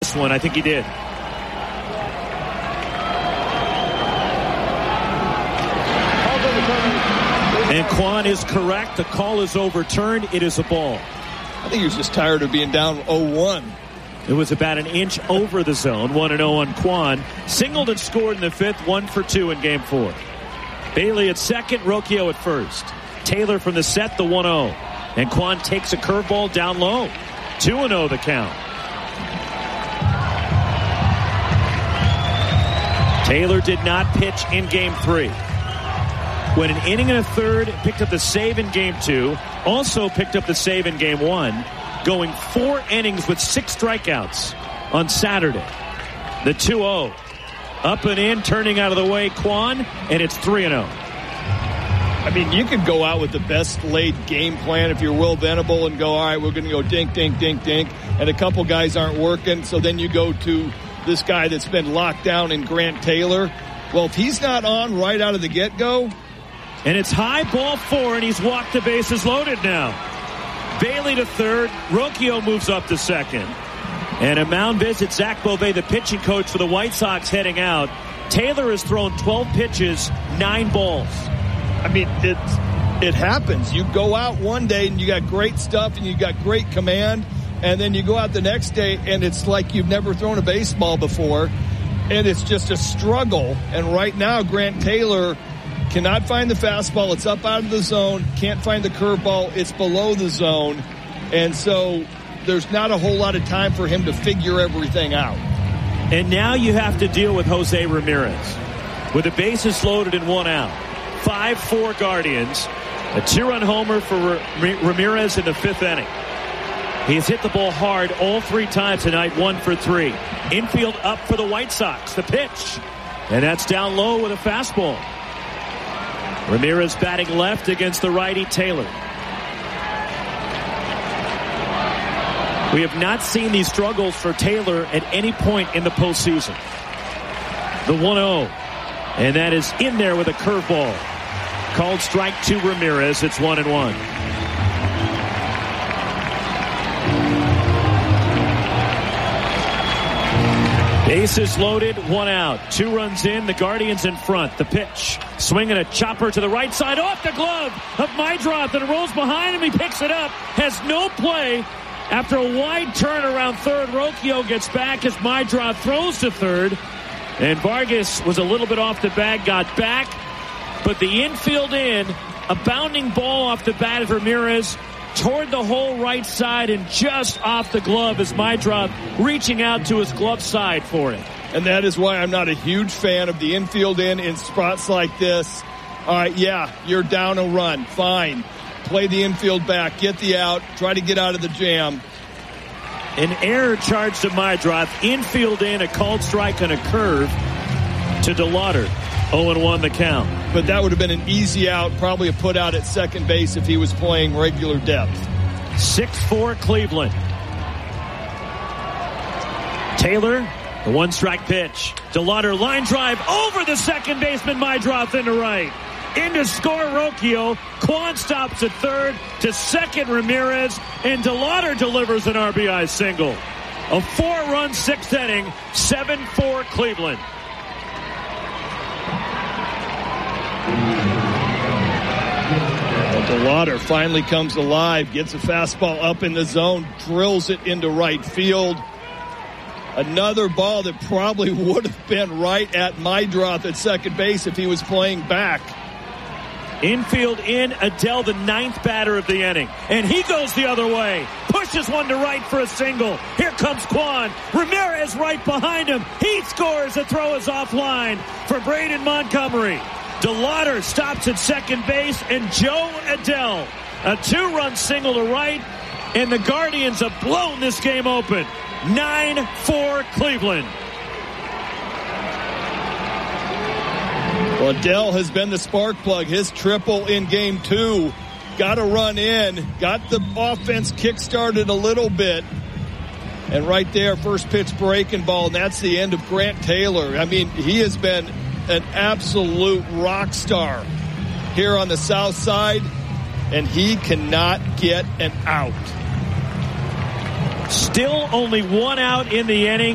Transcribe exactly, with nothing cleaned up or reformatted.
this one. I think he did. And Kwon is correct. The call is overturned. It is a ball. I think he was just tired of being down oh one. It was about an inch over the zone. one and oh on Kwon. Singled and scored in the fifth. One for two in game four. Bailey at second. Rocchio at first. Taylor from the set, the one oh. And Kwon takes a curveball down low. two and oh the count. Taylor did not pitch in game three. Went an inning and a third, picked up the save in game two, also picked up the save in game one, going four innings with six strikeouts on Saturday. The two oh. Up and in, turning out of the way, Kwon, and it's three and oh. I mean, you could go out with the best laid game plan if you're Will Venable and go, all right, we're going to go dink, dink, dink, dink, and a couple guys aren't working, so then you go to this guy that's been locked down in Grant Taylor. Well, if he's not on right out of the get-go. And it's high, ball four, and he's walked the bases loaded now. Bailey to third. Rocchio moves up to second. And a mound visit, Zach Bove, the pitching coach for the White Sox, heading out. Taylor has thrown twelve pitches, nine balls. I mean, it's, it happens. You go out one day and you got great stuff and you got great command, and then you go out the next day and it's like you've never thrown a baseball before, and it's just a struggle. And right now, Grant Taylor cannot find the fastball. It's up out of the zone. Can't find the curveball. It's below the zone. And so there's not a whole lot of time for him to figure everything out. And now you have to deal with Jose Ramirez with the bases loaded and one out. five four Guardians. A two-run homer for Ramirez in the fifth inning. He has hit the ball hard all three times tonight, one for three. Infield up for the White Sox. The pitch. And that's down low with a fastball. Ramirez batting left against the righty Taylor. We have not seen these struggles for Taylor at any point in the postseason. The one oh. And that is in there with a curveball. Called strike two Ramirez. It's one and one. Bases loaded, one out. Two runs in, the Guardians in front. The pitch. Swinging a chopper to the right side, off the glove of Meidroth, and it rolls behind him. He picks it up, has no play. After a wide turn around third, Rocchio gets back as Meidroth throws to third. And Vargas was a little bit off the bag, got back. But the infield in, a bounding ball off the bat of Ramirez toward the whole right side and just off the glove as Meidroth reaching out to his glove side for it. And that is why I'm not a huge fan of the infield in in spots like this. All right, yeah, you're down a run. Fine. Play the infield back. Get the out. Try to get out of the jam. An error charged to Meidroth. Infield in, a called strike on a curve to DeLauder. oh and one the count. But that would have been an easy out, probably a put out at second base if he was playing regular depth. six four Cleveland. Taylor, the one strike pitch. DeLauder line drive over the second baseman Meidroth into right. Into score Rocchio. Kwon stops at third, to second Ramirez, and DeLauder delivers an R B I single. A four-run sixth inning, seven four Cleveland. DeLauder finally comes alive, gets a fastball up in the zone, drills it into right field. Another ball that probably would have been right at Meidroth at second base if he was playing back. Infield in, Adell, the ninth batter of the inning. And he goes the other way. Pushes one to right for a single. Here comes Kwon. Ramirez right behind him. He scores. The throw is offline for Braden Montgomery. DeLauder stops at second base, and Joe Adell, a two-run single to right, and the Guardians have blown this game open. nine four Cleveland. Well, Adell has been the spark plug. His triple in game two. Got a run in. Got the offense kick-started a little bit. And right there, first pitch breaking ball, and that's the end of Grant Taylor. I mean, he has been an absolute rock star here on the south side, and he cannot get an out. Still only one out in the inning.